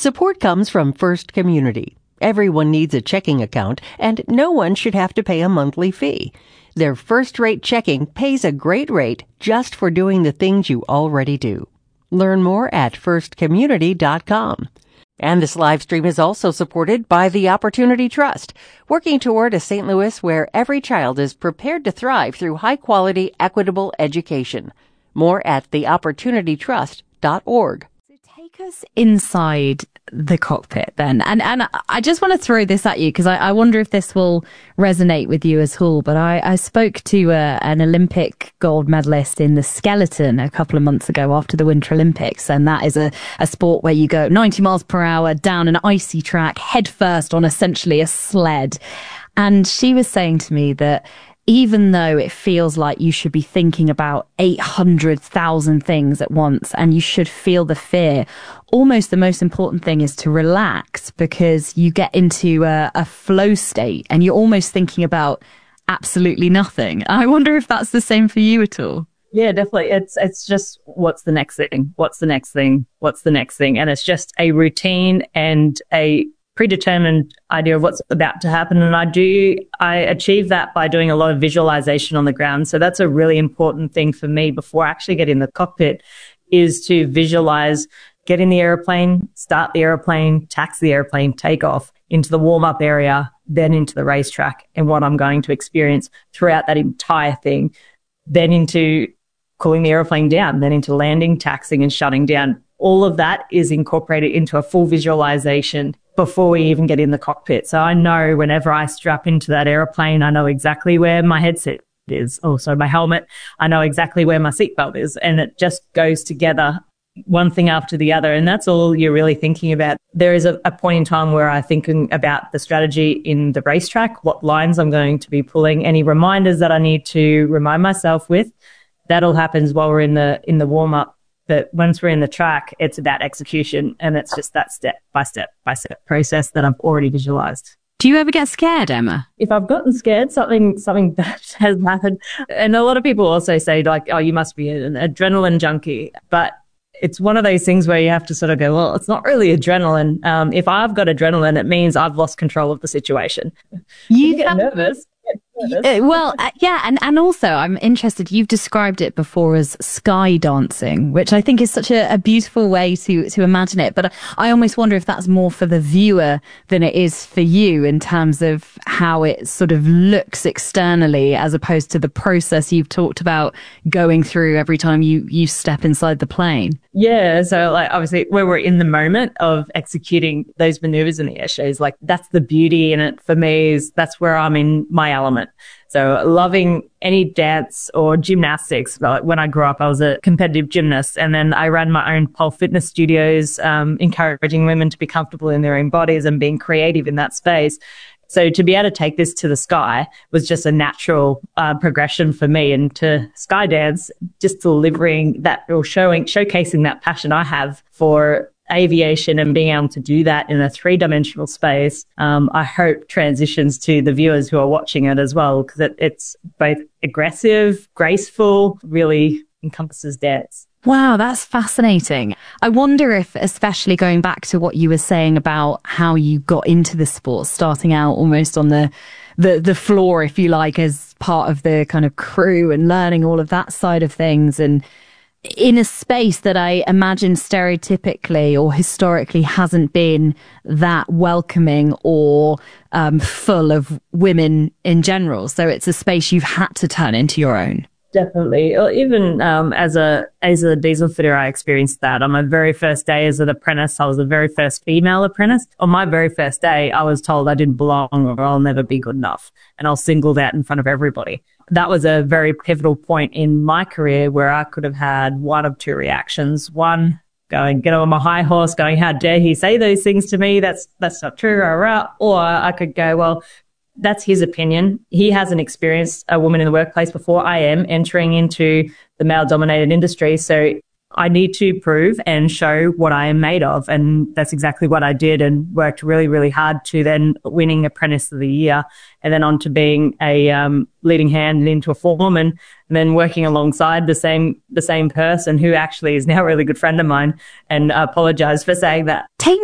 Support comes from First Community. Everyone needs a checking account, and no one should have to pay a monthly fee. Their first-rate checking pays a great rate just for doing the things you already do. Learn more at firstcommunity.com. And this live stream is also supported by the Opportunity Trust, working toward a St. Louis where every child is prepared to thrive through high-quality, equitable education. More at theopportunitytrust.org. So take us inside the cockpit then. And I just want to throw this at you because I wonder if this will resonate with you as well. But I spoke to an Olympic gold medalist in the skeleton a couple of months ago after the Winter Olympics. And that is a sport where you go 90 miles per hour down an icy track, head first on essentially a sled. And she was saying to me that even though it feels like you should be thinking about 800,000 things at once and you should feel the fear, almost the most important thing is to relax because you get into a flow state and you're almost thinking about absolutely nothing. I wonder if that's the same for you at all. Yeah, definitely. It's just what's the next thing? What's the next thing? What's the next thing? And it's just a routine and a predetermined idea of what's about to happen. And I achieve that by doing a lot of visualization on the ground. So that's a really important thing for me before I actually get in the cockpit is to visualize, get in the airplane, start the airplane, taxi the airplane, take off into the warm-up area, then into the racetrack and what I'm going to experience throughout that entire thing, then into cooling the airplane down, then into landing, taxiing and shutting down. All of that is incorporated into a full visualization before we even get in the cockpit. So I know whenever I strap into that airplane, I know exactly where my headset is, also my helmet. I know exactly where my seatbelt is, and it just goes together, one thing after the other. And that's all you're really thinking about. There is a point in time where I'm thinking about the strategy in the racetrack, what lines I'm going to be pulling, any reminders that I need to remind myself with. That all happens while we're in the warm-up. But once we're in the track, it's about execution, and it's just that step by step process that I've already visualized. Do you ever get scared, Emma? If I've gotten scared, something bad has happened. And a lot of people also say, like, oh, you must be an adrenaline junkie. But it's one of those things where you have to sort of go, well, it's not really adrenaline. If I've got adrenaline, it means I've lost control of the situation. You get nervous. Well, yeah, and also I'm interested, you've described it before as sky dancing, which I think is such a beautiful way to imagine it. But I almost wonder if that's more for the viewer than it is for you in terms of how it sort of looks externally as opposed to the process you've talked about going through every time you step inside the plane. Yeah, so like obviously when we're in the moment of executing those maneuvers in the air shows, like that's the beauty in it for me, is that's where I'm in my element. So loving any dance or gymnastics. When I grew up, I was a competitive gymnast, and then I ran my own pole fitness studios, encouraging women to be comfortable in their own bodies and being creative in that space. So to be able to take this to the sky was just a natural progression for me, and to sky dance, just delivering that or showcasing that passion I have for aviation and being able to do that in a three-dimensional space, I hope transitions to the viewers who are watching it as well, because it's both aggressive, graceful, really encompasses dance. Wow, that's fascinating. I wonder if, especially going back to what you were saying about how you got into the sport, starting out almost on the floor, if you like, as part of the kind of crew and learning all of that side of things, and in a space that I imagine stereotypically or historically hasn't been that welcoming or full of women in general. So it's a space you've had to turn into your own. Definitely. Even as a diesel fitter, I experienced that. On my very first day as an apprentice, I was the very first female apprentice. On my very first day, I was told I didn't belong or I'll never be good enough. And I'll single that in front of everybody. That was a very pivotal point in my career where I could have had one of two reactions. One, going, get on my high horse, going, how dare he say those things to me? That's not true. Or I could go, well, that's his opinion. He hasn't experienced a woman in the workplace before. I am entering into the male-dominated industry. So I need to prove and show what I am made of. And that's exactly what I did, and worked really, really hard to then winning Apprentice of the Year, and then on to being a leading hand into a foreman, and then working alongside the same person who actually is now a really good friend of mine, and apologize for saying that.